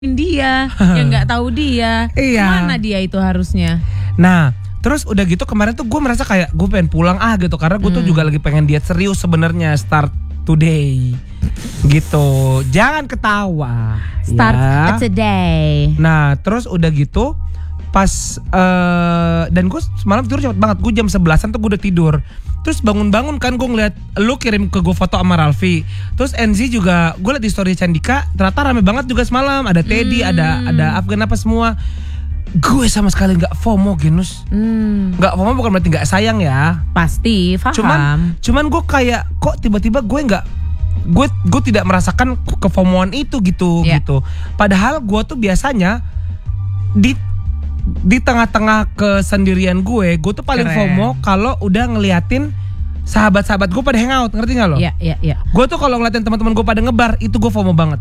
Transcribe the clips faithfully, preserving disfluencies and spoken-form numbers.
dia yang nggak tahu dia. Iya. Mana dia itu harusnya. Nah terus udah gitu kemarin tuh gue merasa kayak gue pengen pulang ah gitu. Karena gue hmm. tuh juga lagi pengen diet serius sebenarnya. Start today gitu. Jangan ketawa. Start ya. today. Nah terus udah gitu pas uh, dan gue semalam tidur cepet banget. Gue jam sebelasan tuh gue udah tidur. Terus bangun-bangun kan gue ngeliat lu kirim ke gue foto sama Ralfi. Terus Enzi juga gue liat di story Candika ternyata rame banget juga semalam. Ada Teddy, hmm. ada ada Afgan apa semua. Gue sama sekali nggak FOMO Genus. hmm. Nggak FOMO bukan berarti nggak sayang ya. Pasti paham. Cuman cuman gue kayak kok tiba-tiba gue nggak gue gue tidak merasakan kefomoan itu gitu yeah. gitu. Padahal gue tuh biasanya di di tengah-tengah kesendirian gue, gue tuh paling Keren. FOMO kalau udah ngeliatin sahabat-sahabat gue pada hangout, ngerti nggak lo? Iya iya iya. Gue tuh kalau ngeliatin teman-teman gue pada ngebar, itu gue FOMO banget.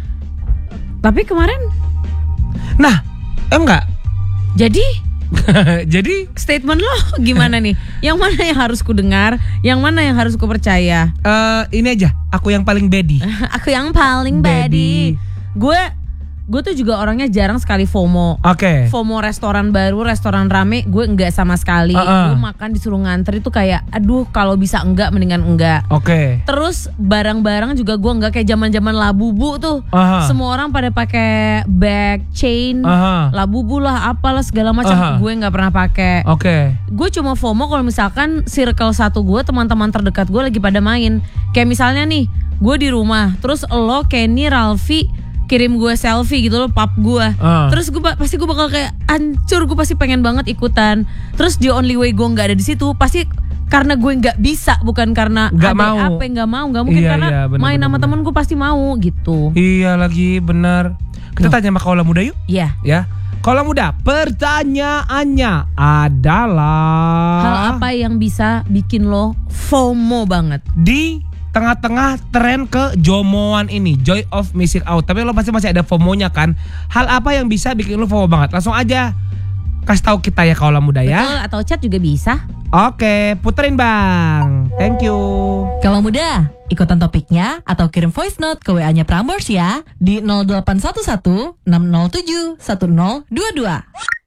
Tapi kemarin, nah, eh enggak. Jadi, jadi statement lo gimana nih? Yang mana yang harus ku dengar, yang mana yang harus ku percaya? Uh, ini aja, aku yang paling bedi. Aku yang paling bedi. Gue Gue tuh juga orangnya jarang sekali FOMO. Oke. Okay. FOMO restoran baru, restoran rame, gue enggak sama sekali. Uh-uh. Gue makan disuruh ngantri tuh kayak, aduh kalau bisa enggak mendingan enggak. Oke. Okay. Terus barang-barang juga gue enggak kayak zaman-zaman Labubu tuh. Uh-huh. Semua orang pada pakai bag, chain, uh-huh. Labubu lah, apalah segala macam. Uh-huh. Gue nggak pernah pakai. Oke. Okay. Gue cuma FOMO kalau misalkan circle satu gue, teman-teman terdekat gue lagi pada main. Kayak misalnya nih, gue di rumah, terus lo, Kenny, Ralfi kirim gue selfie gitu loh, pap gue. Uh. Terus gue pasti gue bakal kayak hancur, gue pasti pengen banget ikutan. Terus the only way gue nggak ada di situ pasti karena gue nggak bisa, bukan karena gak ada mau. apa nggak mau, nggak mungkin iya, karena iya, bener, main bener, sama bener. temen gue pasti mau gitu. Iya lagi benar. Kita Tuh. tanya sama kaula muda yuk. Iya. Ya. Kaula muda, pertanyaannya adalah hal apa yang bisa bikin lo FOMO banget di tengah-tengah tren kejomoan ini, joy of missing out. Tapi lo pasti masih ada FOMO-nya kan. Hal apa yang bisa bikin lo FOMO banget? Langsung aja kasih tahu kita ya kaula muda ya. Betul, atau chat juga bisa. Oke, puterin bang. Thank you. Kaula muda, ikutan topiknya atau kirim voice note ke W A-nya Prambors ya di nol delapan satu satu enam nol tujuh satu nol dua dua.